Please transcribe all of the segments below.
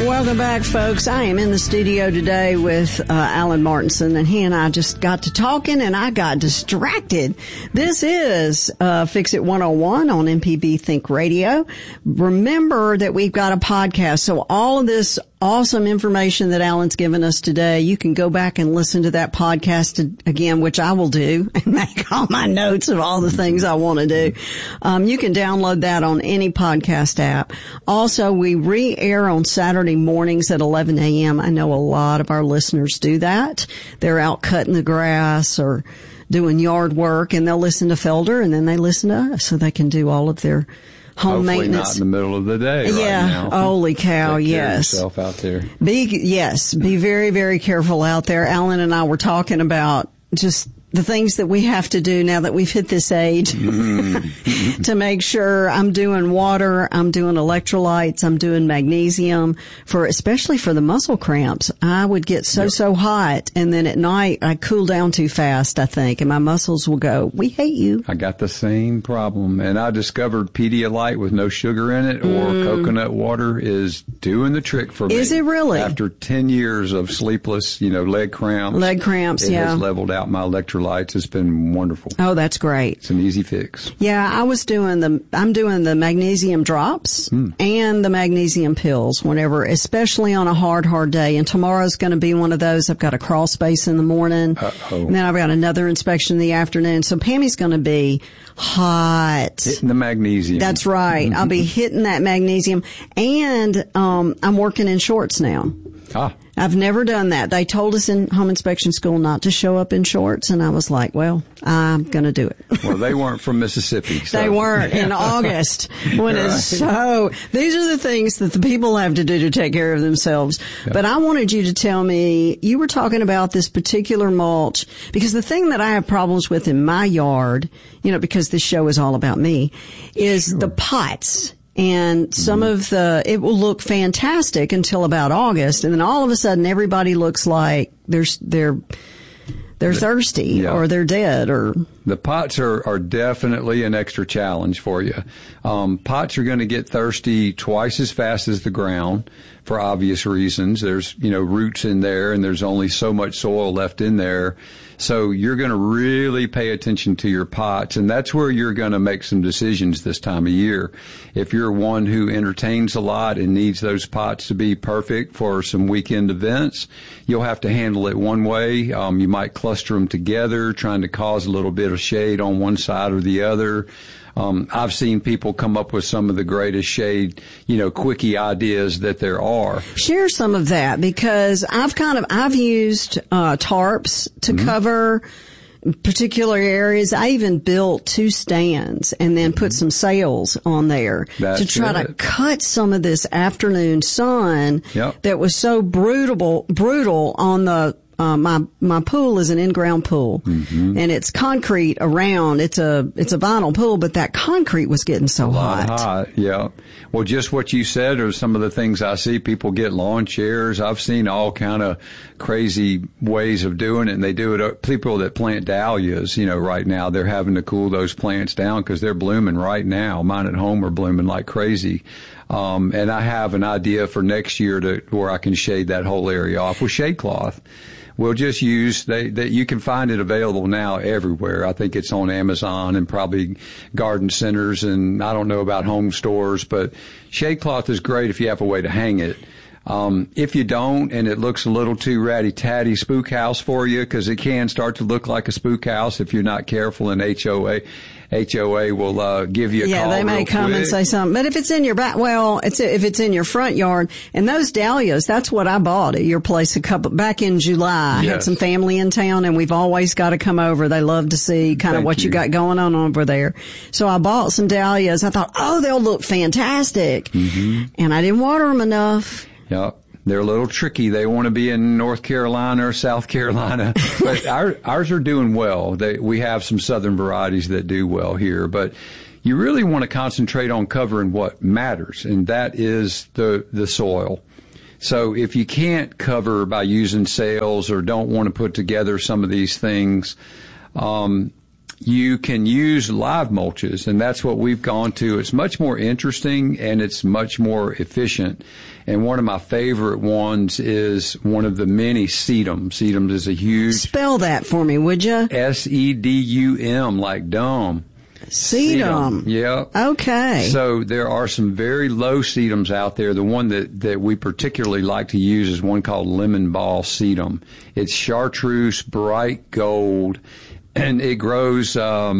Welcome back, folks. I am in the studio today with Alan Martinson, and he and I just got to talking, and I got distracted. This is Fix It 101 on MPB Think Radio. Remember that we've got a podcast, so all of this awesome information that Alan's given us today, you can go back and listen to that podcast again, which I will do, and make all my notes of all the things I want to do. You can download that on any podcast app. Also, we re-air on Saturday mornings at 11 a.m. I know a lot of our listeners do that. They're out cutting the grass or doing yard work, and they'll listen to Felder, and then they listen to us, so they can do all of their home Hopefully maintenance. Not in the middle of the day. Yeah. Right now. Holy cow. Take care of yes. yourself out there. Be very, very careful out there. Alan and I were talking about just the things that we have to do now that we've hit this age to make sure I'm doing water, I'm doing electrolytes, I'm doing magnesium especially for the muscle cramps. I would get so hot, and then at night I cool down too fast, I think, and my muscles will go, we hate you. I got the same problem, and I discovered Pedialyte with no sugar in it or coconut water is doing the trick for me. Is it really? After 10 years of sleepless, leg cramps. Leg cramps, it yeah. has leveled out my electrolytes. It's been wonderful. Oh, that's great. It's an easy fix. Yeah, I'm doing the magnesium drops and the magnesium pills whenever, especially on a hard day. And tomorrow's going to be one of those. I've got a crawl space in the morning. And then I've got another inspection in the afternoon. So Pammy's going to be hot. Hitting the magnesium. That's right. I'll be hitting that magnesium. And I'm working in shorts now. I've never done that. They told us in home inspection school not to show up in shorts, and I was like, well, I'm going to do it. Well, they weren't from Mississippi. So. They weren't in August when it's so. These are the things that the people have to do to take care of themselves. Yeah. But I wanted you to tell me, you were talking about this particular mulch, because the thing that I have problems with in my yard, because this show is all about me, is the pots. And some of it will look fantastic until about August, and then all of a sudden everybody looks like they're thirsty or they're dead or. The pots are definitely an extra challenge for you. Pots are going to get thirsty twice as fast as the ground for obvious reasons. There's, roots in there, and there's only so much soil left in there. So you're going to really pay attention to your pots, and that's where you're going to make some decisions this time of year. If you're one who entertains a lot and needs those pots to be perfect for some weekend events, you'll have to handle it one way. You might cluster them together, trying to cause a little bit of shade on one side or the other. I've seen people come up with some of the greatest shade, quickie ideas that there are. Share some of that, because I've used tarps to cover particular areas. I even built 2 stands and then put some sails on there to try to cut some of this afternoon sun that was so brutal on the my pool is an in-ground pool, and it's concrete around. It's a vinyl pool, but that concrete was getting so hot. Yeah. Well, just what you said are some of the things I see. People get lawn chairs. I've seen all kind of crazy ways of doing it, and they do it. People that plant dahlias, right now, they're having to cool those plants down because they're blooming right now. Mine at home are blooming like crazy. And I have an idea for next year where I can shade that whole area off with shade cloth. We'll just use that. You can find it available now everywhere. I think it's on Amazon and probably garden centers, and I don't know about home stores, but shade cloth is great if you have a way to hang it. If you don't, and it looks a little too ratty-tatty spook house for you, because it can start to look like a spook house if you're not careful, and HOA will give you a call. Yeah, they may come and say something. But if it's in your back, if it's in your front yard, and those dahlias, that's what I bought at your place back in July. I had some family in town, and we've always got to come over. They love to see kind of what you got going on over there. So I bought some dahlias. I thought, they'll look fantastic. And I didn't water them enough. Yep. They're a little tricky. They want to be in North Carolina or South Carolina, but ours are doing well. We have some southern varieties that do well here, but you really want to concentrate on covering what matters, and that is the soil. So if you can't cover by using sails or don't want to put together some of these things, you can use live mulches, and that's what we've gone to. It's much more interesting and it's much more efficient. And one of my favorite ones is one of the many sedum. Sedum is a huge... Spell that for me, would you? Sedum, like dome. Sedum. Yeah. Okay. So there are some very low sedums out there. The one that we particularly like to use is one called lemon ball sedum. It's chartreuse, bright gold, and it grows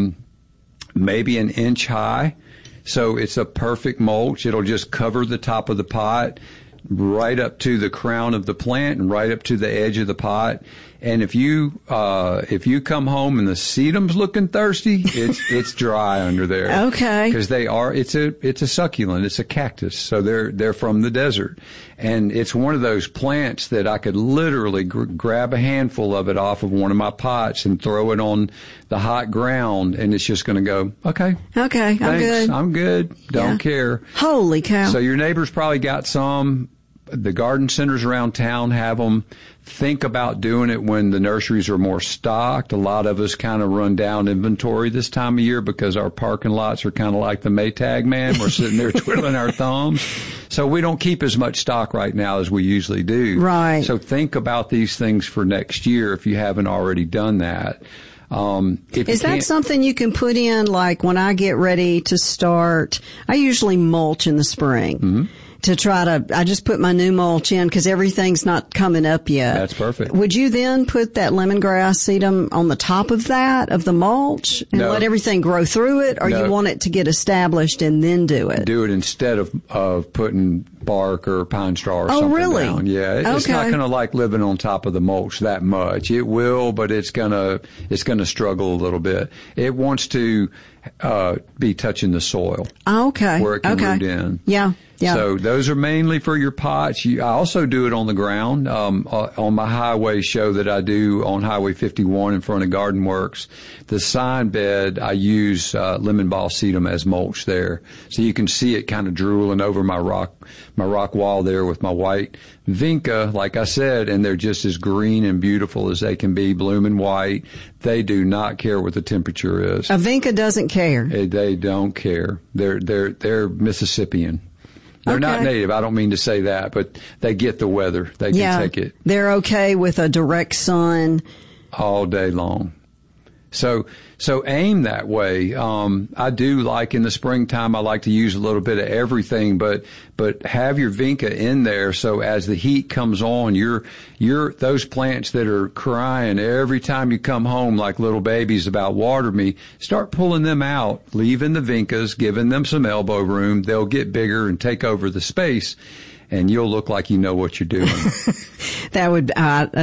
maybe an inch high. So it's a perfect mulch. It'll just cover the top of the pot right up to the crown of the plant and right up to the edge of the pot. And if you come home and the sedum's looking thirsty, it's dry under there. Okay. Because it's a succulent, it's a cactus, so they're from the desert, and it's one of those plants that I could literally grab a handful of it off of one of my pots and throw it on the hot ground, and it's just going to go, okay, thanks, I'm good, don't care. Holy cow! So your neighbor's probably got some. The garden centers around town have them. Think about doing it when the nurseries are more stocked. A lot of us kind of run down inventory this time of year because our parking lots are kind of like the Maytag man. We're sitting there twiddling our thumbs. So we don't keep as much stock right now as we usually do. Right. So think about these things for next year if you haven't already done that. Is that something you can put in, like when I get ready to start? I usually mulch in the spring. Mm-hmm. I just put my new mulch in because everything's not coming up yet. That's perfect. Would you then put that lemongrass sedum on the top of the mulch, and let everything grow through it, or you want it to get established and then do it? Do it instead of putting bark or pine straw or something really? down. Yeah, it's not going to like living on top of the mulch that much. It will, but it's going to struggle a little bit. It wants to be touching the soil. Okay. Where it can root in. Yeah. Yeah. So those are mainly for your pots. I also do it on the ground. On my highway show that I do on Highway 51 in front of Garden Works, the sign bed, I use lemon ball sedum as mulch there. So you can see it kind of drooling over my rock wall there with my white vinca, like I said, and they're just as green and beautiful as they can be, blooming white. They do not care what the temperature is. A vinca doesn't care. They don't care. They're Mississippian. They're not native. I don't mean to say that, but they get the weather. They can take it. They're okay with a direct sun all day long. So aim that way. I do like in the springtime, I like to use a little bit of everything, but have your vinca in there. So as the heat comes on, those plants that are crying every time you come home like little babies about water me, start pulling them out, leaving the vincas, giving them some elbow room. They'll get bigger and take over the space. And you'll look like you know what you're doing. That would,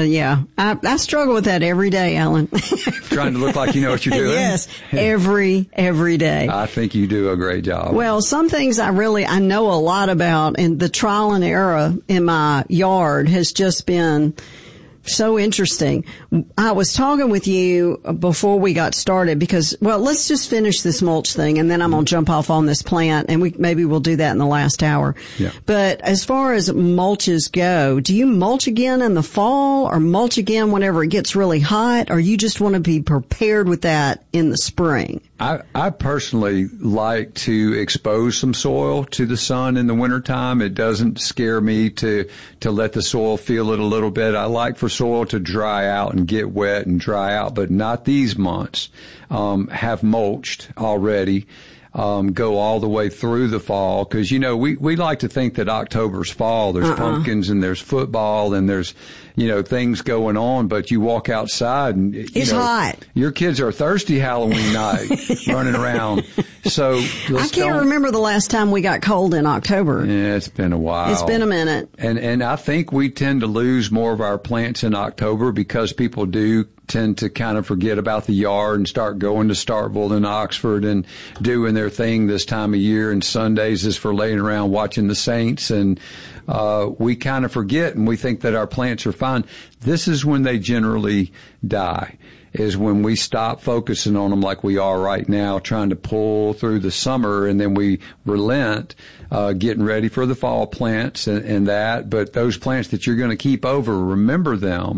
I struggle with that every day, Alan. Trying to look like you know what you're doing? Yes, every day. I think you do a great job. Well, some things I know a lot about, and the trial and error in my yard has just been so interesting. I was talking with you before we got started because, let's just finish this mulch thing and then I'm going to jump off on this plant, and maybe we'll do that in the last hour. Yeah. But as far as mulches go, do you mulch again in the fall or mulch again whenever it gets really hot, or you just want to be prepared with that in the spring? I personally like to expose some soil to the sun in the wintertime. It doesn't scare me to let the soil feel it a little bit. I like for soil to dry out and get wet and dry out, but not these months. Have mulched already. Go all the way through the fall, because we like to think that October's fall. There's pumpkins and there's football and there's things going on, but you walk outside and it's hot. Your kids are thirsty Halloween night running around. So I can't remember the last time we got cold in October. Yeah, it's been a while. It's been a minute. And I think we tend to lose more of our plants in October because people do tend to kind of forget about the yard and start going to Starkville and Oxford and doing their thing this time of year, and Sundays is for laying around watching the Saints, and we kind of forget and we think that our plants are fine. This is when they generally die, is when we stop focusing on them like we are right now, trying to pull through the summer, and then we relent, getting ready for the fall plants and that. But those plants that you're going to keep over, remember them.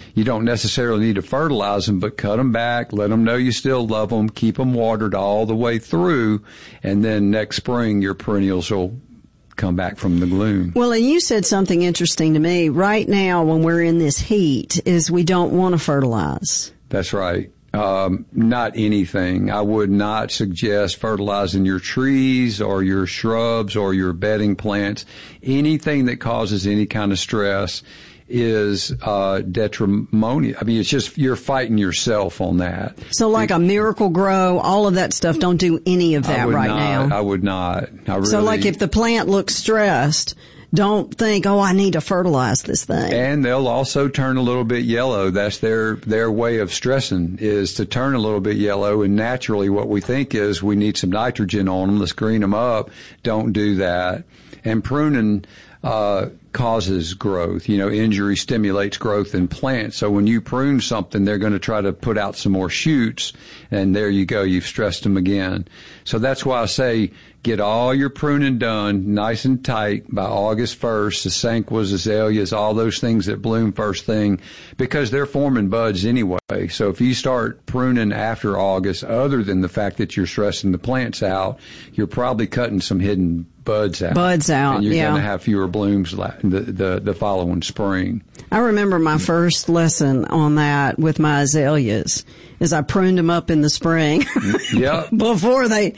you don't necessarily need to fertilize them, but cut them back, let them know you still love them, keep them watered all the way through, and then next spring your perennials will come back from the gloom. Well, and you said something interesting to me. Right now, when we're in this heat, is we don't want to fertilize. That's right. Not anything. I would not suggest fertilizing your trees or your shrubs or your bedding plants. Anything that causes any kind of stress is detrimental. I mean, it's just you're fighting yourself on that. So like a Miracle-Gro, all of that stuff, don't do any of that right now. I would not. So like if the plant looks stressed, don't think, oh, I need to fertilize this thing. And they'll also turn a little bit yellow. That's their way of stressing, is to turn a little bit yellow. And naturally what we think is we need some nitrogen on them. Let's green them up. Don't do that. And pruning causes growth. Injury stimulates growth in plants. So when you prune something, they're going to try to put out some more shoots. And there you go. You've stressed them again. So that's why I say get all your pruning done nice and tight by August 1st. The Sanquas, azaleas, all those things that bloom first thing, because they're forming buds anyway. So if you start pruning after August, other than the fact that you're stressing the plants out, you're probably cutting some hidden buds out. And you're going to have fewer blooms the following spring. I remember my first lesson on that with my azaleas is I pruned them up in the spring. Yep. Before they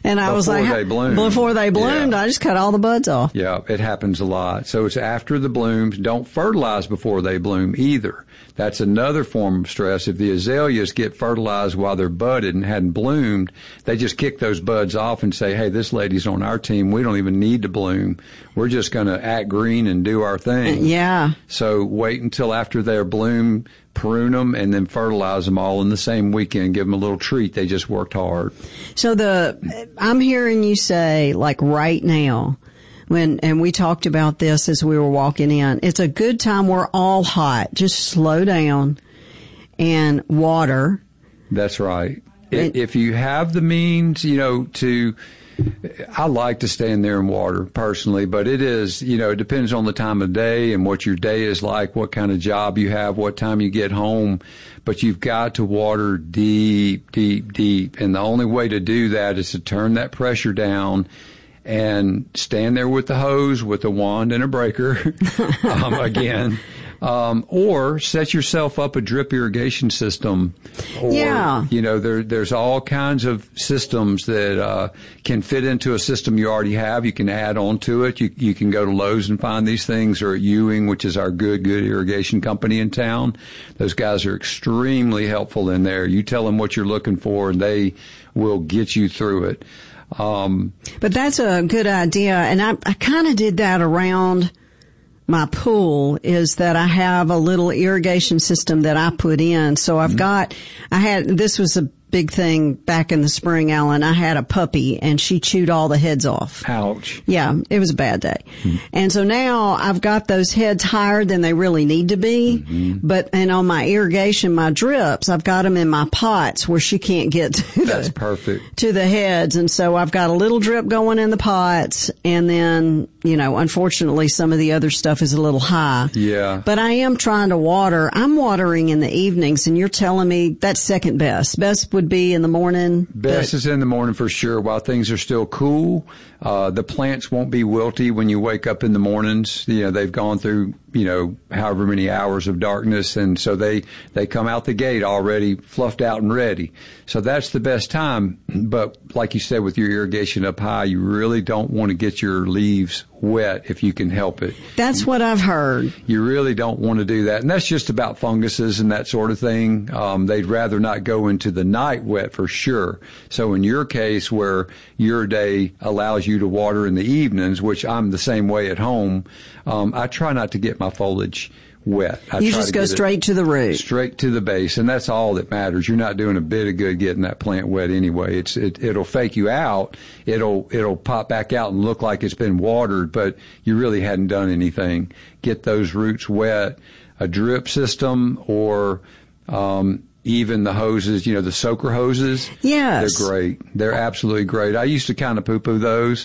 bloomed, I just cut all the buds off. Yeah, it happens a lot. So it's after the blooms. Don't fertilize before they bloom either. That's another form of stress. If the azaleas get fertilized while they're budded and hadn't bloomed, they just kick those buds off and say, hey, this lady's on our team. We don't even need to bloom. We're just going to act green and do our thing. Yeah. So wait until after they're bloom, prune them, and then fertilize them all in the same weekend. Give them a little treat. They just worked hard. So I'm hearing you say, like right now, and we talked about this as we were walking in, it's a good time. We're all hot. Just slow down and water. That's right. If you have the means, I like to stay in there and water personally, but it is, it depends on the time of day and what your day is like, what kind of job you have, what time you get home. But you've got to water deep, deep, deep. And the only way to do that is to turn that pressure down and stand there with the hose, with a wand and a breaker, again. Or set yourself up a drip irrigation system. Or, there's all kinds of systems that can fit into a system you already have. You can add on to it. You can go to Lowe's and find these things, or at Ewing, which is our good irrigation company in town. Those guys are extremely helpful in there. You tell them what you're looking for, and they will get you through it. But that's a good idea, and I kind of did that around my pool, is that I have a little irrigation system that I put in. So this was a big thing back in the spring, Alan. I had a puppy and she chewed all the heads off. Ouch. Yeah, it was a bad day. And so now I've got those heads higher than they really need to be. And on my irrigation, my drips, I've got them in my pots where she can't get to perfect. To the heads. And so I've got a little drip going in the pots, and then, unfortunately some of the other stuff is a little high. Yeah. But I am trying to water. I'm watering in the evenings, and you're telling me that's second best. Best would be in the morning. Best is in the morning for sure, while things are still cool. The plants won't be wilty when you wake up in the mornings. They've gone through, however many hours of darkness, and so they come out the gate already fluffed out and ready. So that's the best time. But like you said, with your irrigation up high, you really don't want to get your leaves wet if you can help it. That's what I've heard. You really don't want to do that. And that's just about funguses and that sort of thing. They'd rather not go into the night wet for sure. So in your case, where your day allows you to water in the evenings, which I'm the same way at home, I try not to get my foliage wet. You just go straight to the root. Straight to the base, and that's all that matters. You're not doing a bit of good getting that plant wet anyway. It'll fake you out. It'll pop back out and look like it's been watered, but you really hadn't done anything. Get those roots wet. A drip system, or even the hoses, the soaker hoses. Yes. They're great. They're absolutely great. I used to kind of poo-poo those.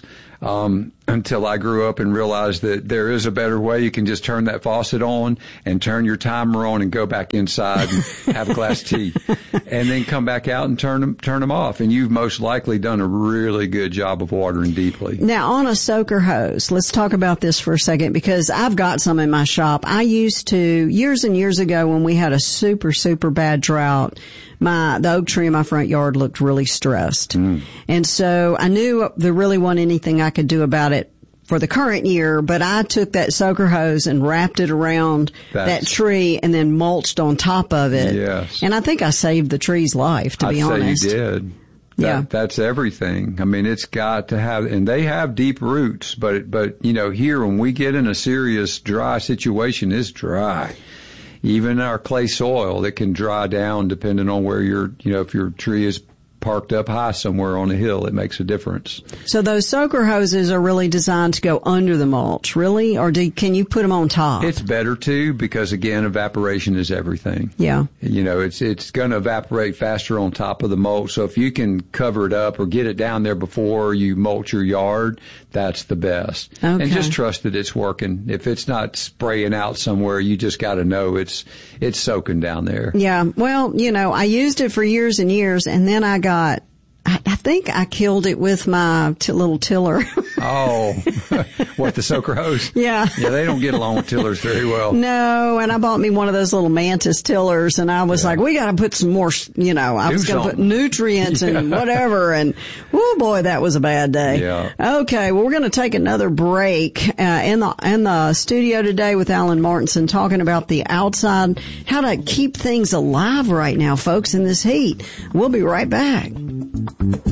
until I grew up and realized that there is a better way. You can just turn that faucet on and turn your timer on and go back inside and have a glass of tea and then come back out and turn them off. And you've most likely done a really good job of watering deeply. Now, on a soaker hose, let's talk about this for a second because I've got some in my shop. I used to, years and years ago when we had a super, super bad drought, the oak tree in my front yard looked really stressed. And so I knew there really wasn't anything I could do about it for the current year, but I took that soaker hose and wrapped it around that tree and then mulched on top of it. Yes. And I think I saved the tree's life, to be honest. I'd say you did. That's everything. I mean, it's got to have, and they have deep roots, but, here when we get in a serious dry situation, it's dry. Even our clay soil, it can dry down depending on where if your tree is parked up high somewhere on a hill, it makes a difference. So those soaker hoses are really designed to go under the mulch, really? Or can you put them on top? It's better to, because again, evaporation is everything. Yeah. It's going to evaporate faster on top of the mulch. So if you can cover it up or get it down there before you mulch your yard, that's the best. Okay. And just trust that it's working. If it's not spraying out somewhere, you just got to know it's soaking down there. Yeah. Well, I used it for years and years, and then I think I killed it with my little tiller. Oh, what, the soaker hose? Yeah. Yeah, they don't get along with tillers very well. No, and I bought me one of those little Mantis tillers, and I was like, we got to put some more, I was going to put nutrients and whatever, and oh boy, that was a bad day. Yeah. Okay, well, we're going to take another break in the studio today with Alan Martinson talking about the outside, how to keep things alive right now, folks, in this heat. We'll be right back.